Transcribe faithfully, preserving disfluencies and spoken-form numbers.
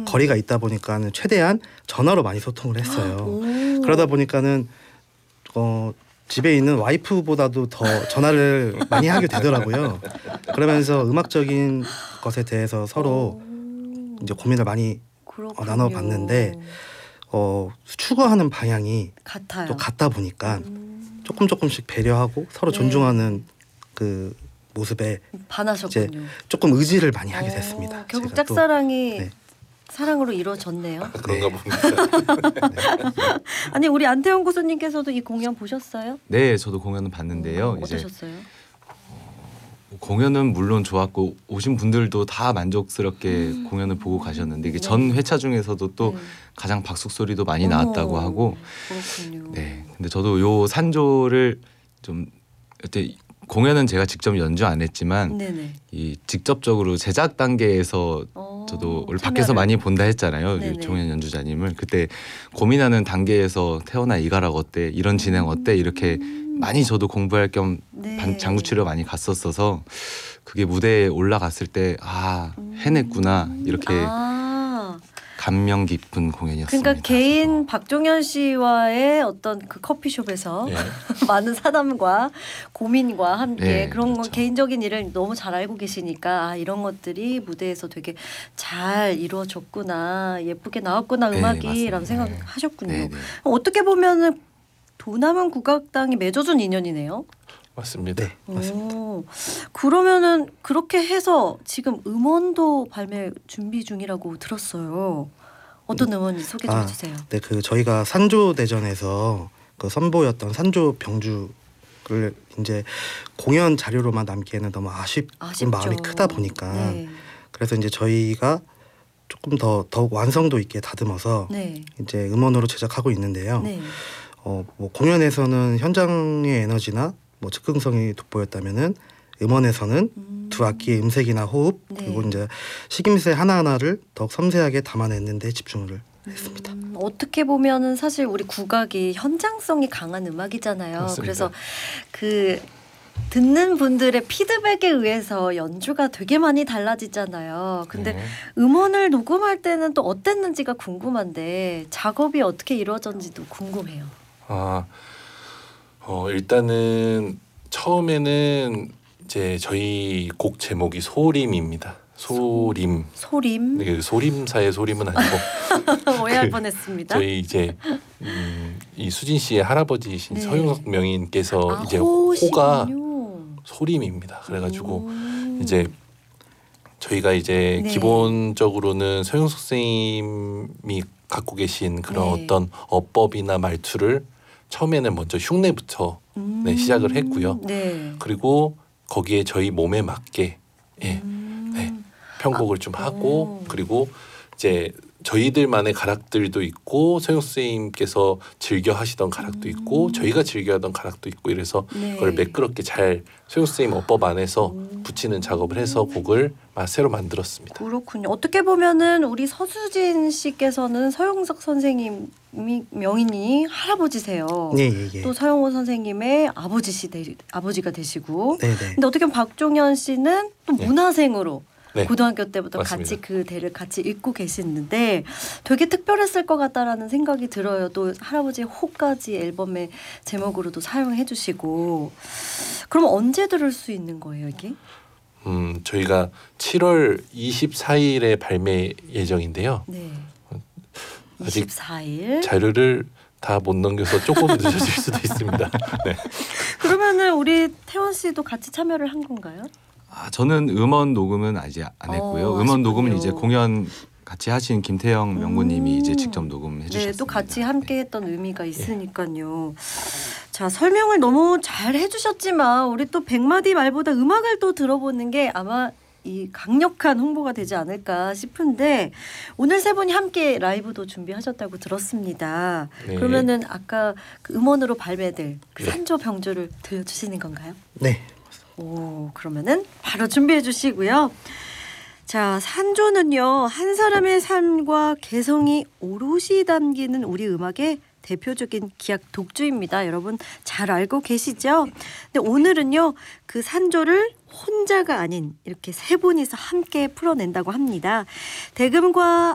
거리가 있다 보니까는 최대한 전화로 많이 소통을 했어요. 오. 그러다 보니까는 어, 집에 있는 와이프보다도 더 전화를 많이 하게 되더라고요. 그러면서 음악적인 것에 대해서 서로 오. 이제 고민을 많이 어, 나눠봤는데 어, 추구하는 방향이 같아요. 또 같다 보니까 음. 조금 조금씩 배려하고 서로 네. 존중하는 그 모습에 반하셨군요. 이제 조금 의지를 많이 하게 됐습니다. 오, 결국 짝사랑이 네. 사랑으로 이루어졌네요. 아, 그런가 봅니다. 네. 아니 우리 안태영 고수님께서도 이 공연 보셨어요? 네, 저도 공연은 봤는데요. 오, 어떠셨어요? 이제, 어, 공연은 물론 좋았고 오신 분들도 다 만족스럽게 음. 공연을 보고 가셨는데 이게 네. 전 회차 중에서도 또 네. 가장 박수 소리도 많이 나왔다고 하고. 그렇군요. 네, 근데 저도 요 산조를 좀 이때 공연은 제가 직접 연주 안 했지만 네네. 이 직접적으로 제작 단계에서 오, 저도 원래 밖에서 많이 본다 했잖아요. 종현 연주자님을. 그때 고민하는 단계에서 태어나 이 가락 어때? 이런 진행 어때? 이렇게 음. 많이 저도 공부할 겸 네. 장구치료 많이 갔었어서 그게 무대에 올라갔을 때 아 해냈구나 이렇게 아. 감명 깊은 공연이었습니다. 그러니까 개인 박종현 씨와의 어떤 그 커피숍에서 네. 많은 사담과 고민과 함께 네, 그런 그렇죠. 개인적인 일을 너무 잘 알고 계시니까 아, 이런 것들이 무대에서 되게 잘 이루어졌구나 예쁘게 나왔구나 음악이라는 네, 생각하셨군요. 네, 네. 어떻게 보면은 도남은 국악당이 맺어준 인연이네요. 맞습니다. 네, 맞습니다. 오, 그러면은 그렇게 해서 지금 음원도 발매 준비 중이라고 들었어요. 어떤 음원인지 소개 좀 아, 해주세요. 네, 그 저희가 산조 대전에서 그 선보였던 산조 병주를 이제 공연 자료로만 남기에는 너무 아쉽 마음이 크다 보니까 네. 그래서 이제 저희가 조금 더 더욱 완성도 있게 다듬어서 네. 이제 음원으로 제작하고 있는데요. 네. 어, 뭐 공연에서는 현장의 에너지나 뭐 즉흥성이 돋보였다면은 음원에서는 음. 두 악기의 음색이나 호흡 네. 그리고 이제 식임새 하나하나를 더욱 섬세하게 담아냈는데 집중을 음. 했습니다. 어떻게 보면은 사실 우리 국악이 현장성이 강한 음악이잖아요. 맞습니다. 그래서 그 듣는 분들의 피드백에 의해서 연주가 되게 많이 달라지잖아요. 근데 네. 음원을 녹음할 때는 또 어땠는지가 궁금한데 작업이 어떻게 이루어졌는지도 궁금해요. 아, 어, 일단은 처음에는 이제 저희 곡 제목이 소림입니다. 소림. 소림. 네, 소림사의 소림은 아니고 오해할 그 뻔했습니다. 저희 이제 음, 이 수진 씨의 할아버지신 네. 서용석 명인께서 아, 이제 호시군요. 호가 소림입니다. 그래가지고 오. 이제 저희가 이제 네. 기본적으로는 서용석 선생님이 갖고 계신 그런 네. 어떤 어법이나 말투를 처음에는 먼저 흉내부터 음. 네, 시작을 했고요. 네. 그리고 거기에 저희 몸에 맞게 예, 음. 네, 편곡을 아, 좀 하고 오. 그리고 이제 저희들만의 가락들도 있고 서영 선생님께서 즐겨 하시던 가락도 음. 있고 저희가 즐겨 하던 가락도 있고 이래서 네. 그걸 매끄럽게 잘 서영 선생님 어법 안에서 음. 붙이는 작업을 해서 곡을 새로 만들었습니다. 그렇군요. 어떻게 보면은 우리 서수진 씨께서는 서영석 선생님 명인이 할아버지세요. 네, 예, 예. 또 서영호 선생님의 아버지시 되, 아버지가 되시고 네, 네. 근데 어떻게 보면 박종현 씨는 또 문화생으로 네. 고등학교 때부터 맞습니다. 같이 그 대를 같이 읽고 계시는데 되게 특별했을 것 같다라는 생각이 들어요. 또 할아버지의 호까지 앨범의 제목으로도 사용해 주시고 그럼 언제 들을 수 있는 거예요 이게? 음 저희가 칠월 이십사일에 발매 예정인데요. 네. 아직 이십사일 자료를 다 못 넘겨서 조금 늦어질 수도 있습니다. 네. 그러면은 우리 태원 씨도 같이 참여를 한 건가요? 아, 저는 음원 녹음은 아직 안 했고요. 어, 음원 녹음은 이제 공연 같이 하신 김태형 명구님이 음. 이제 직접 녹음해 주셨습니다. 네, 또 같이 함께 했던 네. 의미가 있으니까요. 자, 설명을 너무 잘 해주셨지만 우리 또 백마디 말보다 음악을 또 들어보는 게 아마 이 강력한 홍보가 되지 않을까 싶은데 오늘 세 분이 함께 라이브도 준비하셨다고 들었습니다. 네. 그러면은 아까 그 음원으로 발매될 그 네. 산조 병주를 들려주시는 건가요? 네. 오, 그러면은 바로 준비해 주시고요. 자, 산조는요 한 사람의 삶과 개성이 오롯이 담기는 우리 음악의 대표적인 기악 독주입니다. 여러분 잘 알고 계시죠? 근데 오늘은요 그 산조를 혼자가 아닌 이렇게 세 분이서 함께 풀어낸다고 합니다. 대금과